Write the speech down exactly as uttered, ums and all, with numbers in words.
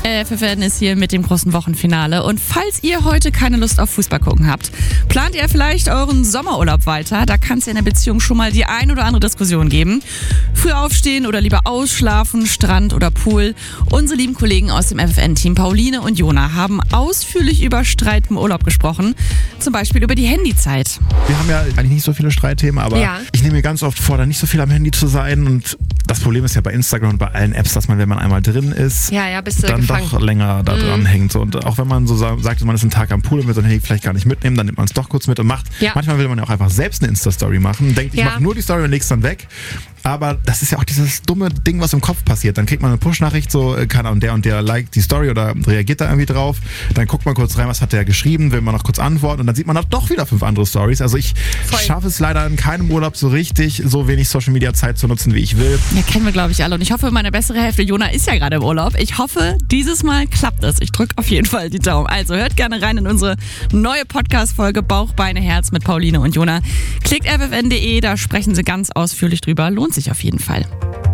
F F N ist hier mit dem großen Wochenfinale. Und falls ihr heute keine Lust auf Fußball gucken habt, plant ihr vielleicht euren Sommerurlaub weiter. Da kann es ja in der Beziehung schon mal die ein oder andere Diskussion geben. Früh aufstehen oder lieber ausschlafen, Strand oder Pool. Unsere lieben Kollegen aus dem F F N-Team Pauline und Jona haben ausführlich über Streit im Urlaub gesprochen. Zum Beispiel über die Handyzeit. Wir haben ja eigentlich nicht so viele Streitthemen, aber Ja. ich nehme mir ganz oft vor, da nicht so viel am Handy zu sein. Und das Problem ist ja bei Instagram und bei allen Apps, dass man, wenn man einmal drin ist, Ja, ja, bist du dann gefangen. doch länger da dran Mhm. hängt. So, und auch wenn man so sa- sagt, man ist einen Tag am Pool und will sein Handy vielleicht gar nicht mitnehmen, dann nimmt man es doch kurz mit und macht. Ja. Manchmal will man ja auch einfach selbst eine Insta-Story machen, denkt, ich Ja. mache nur die Story und leg's dann weg. Aber das ist ja auch dieses dumme Ding, was im Kopf passiert. Dann kriegt man eine Push-Nachricht, so, äh, keine Ahnung, der und der liked die Story oder reagiert da irgendwie drauf. Dann guckt man kurz rein, was hat der geschrieben, will man noch kurz antworten und dann sieht man doch wieder fünf andere Stories. Also ich Voll. schaffe es leider in keinem Urlaub so richtig, so wenig Social-Media-Zeit zu nutzen, wie ich will. Ja, kennen wir, glaube ich, alle. Und ich hoffe, meine bessere Hälfte, Jona, ist ja gerade im Urlaub. Ich hoffe, dieses Mal klappt es. Ich drücke auf jeden Fall die Daumen. Also hört gerne rein in unsere neue Podcast-Folge Bauch, Beine, Herz mit Pauline und Jona. Klickt f f n punkt d e, da sprechen sie ganz ausführlich drüber. Lohnt sich auf jeden Fall.